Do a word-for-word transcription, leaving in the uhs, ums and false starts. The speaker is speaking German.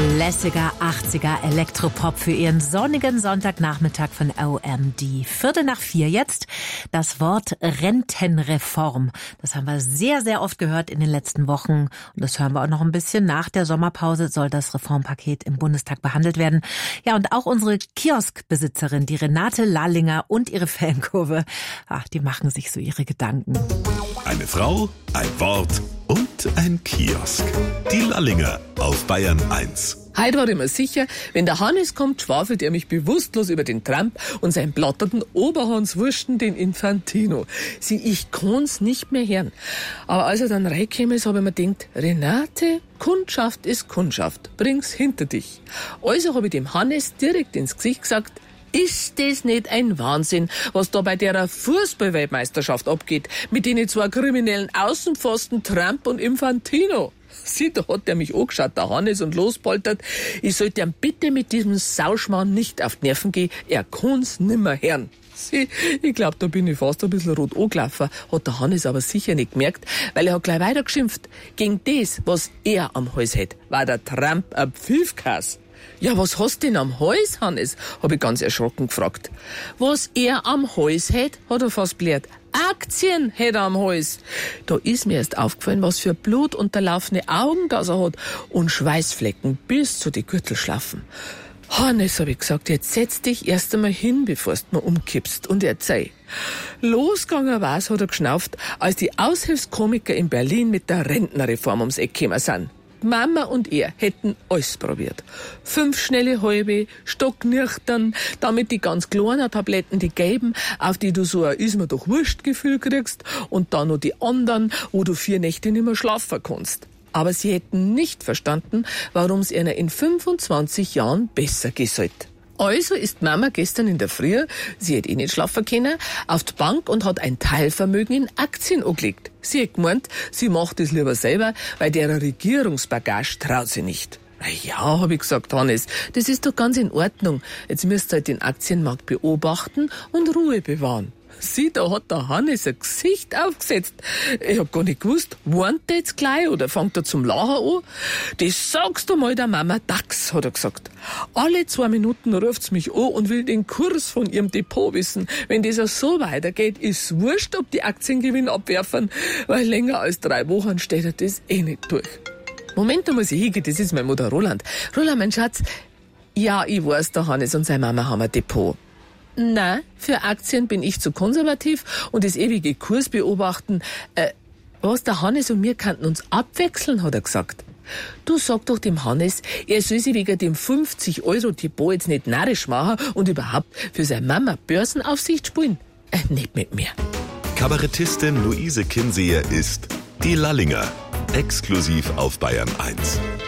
Lässiger achtziger Elektropop für Ihren sonnigen Sonntagnachmittag von O M D. Viertel nach vier jetzt. Das Wort Rentenreform. Das haben wir sehr, sehr oft gehört in den letzten Wochen. Und das hören wir auch noch ein bisschen. Nach der Sommerpause soll das Reformpaket im Bundestag behandelt werden. Ja, und auch unsere Kioskbesitzerin, die Renate Lallinger und ihre Fankurve, ach, die machen sich so ihre Gedanken. Eine Frau, ein Wort und ein Kiosk. Die Lallinger auf Bayern eins. Heute war ich mir sicher, wenn der Hannes kommt, schwafelt er mich bewusstlos über den Tramp und seinen blatterten Oberhans Wursten, den Infantino. Sieh, ich kann's nicht mehr hören. Aber als er dann reingekommen ist, habe ich mir gedacht, Renate, Kundschaft ist Kundschaft, bring's hinter dich. Also habe ich dem Hannes direkt ins Gesicht gesagt, ist das nicht ein Wahnsinn, was da bei der Fußball-Weltmeisterschaft abgeht, mit den zwei kriminellen Außenpfosten Trump und Infantino? Sieh, da hat der mich angeschaut, der Hannes, und lospoltert, ich sollte ihm bitte mit diesem Sauschmarrn nicht auf die Nerven gehen, er kann's nimmer hören. Sieh, ich glaub, da bin ich fast ein bisschen rot angelaufen, hat der Hannes aber sicher nicht gemerkt, weil er hat gleich weiter geschimpft. Gegen das, was er am Hals hat, war der Trump ein Pfiffkas. Ja, was hast denn am Hals, Hannes? Hab ich ganz erschrocken gefragt. Was er am Hals hat, hat er fast blärt. Aktien hat er am Hals. Da ist mir erst aufgefallen, was für blutunterlaufene Augen das er hat und Schweißflecken bis zu die Gürtelschlafen. Hannes, hab ich gesagt, jetzt setz dich erst einmal hin, bevor du mir umkippst und erzähl. Losgegangen war's, hat er geschnauft, als die Aushilfskomiker in Berlin mit der Rentenreform ums Eck gekommen sind. Mama und er hätten alles probiert. Fünf schnelle Halbe, stocknüchtern, damit die ganz kleinen Tabletten, die gelben, auf die du so ein ist mir doch wurscht Gefühl kriegst, und dann noch die anderen, wo du vier Nächte nicht mehr schlafen kannst. Aber sie hätten nicht verstanden, warum es ihnen in fünfundzwanzig Jahren besser gehen sollte. Also ist Mama gestern in der Früh, sie hätte eh nicht schlafen können, auf die Bank und hat ein Teilvermögen in Aktien angelegt. Sie hat gemeint, sie macht es lieber selber, weil der Regierungsbagage traut sie nicht. Na ja, habe ich gesagt, Hannes, das ist doch ganz in Ordnung. Jetzt müsst ihr halt den Aktienmarkt beobachten und Ruhe bewahren. Sieh, da hat der Hannes ein Gesicht aufgesetzt. Ich hab gar nicht gewusst, warnt er jetzt gleich oder fängt er zum Lachen an? Das sagst du mal der Mama Dax, hat er gesagt. Alle zwei Minuten ruft's mich an und will den Kurs von ihrem Depot wissen. Wenn das ja so weitergeht, ist wurscht, ob die Aktiengewinn abwerfen, weil länger als drei Wochen steht er das eh nicht durch. Moment, da muss ich hingehen, das ist meine Mutter Roland. Roland, mein Schatz, ja, ich weiß, der Hannes und seine Mama haben ein Depot. Nein, für Aktien bin ich zu konservativ und das ewige Kurs beobachten. Äh, was, der Hannes und wir könnten uns abwechseln, hat er gesagt. Du sag doch dem Hannes, er soll sich wegen dem fünfzig Euro Depot jetzt nicht narrisch machen und überhaupt für seine Mama Börsenaufsicht spielen. Äh, nicht mit mir. Kabarettistin Luise Kinseher ist die Lallinger, exklusiv auf Bayern eins.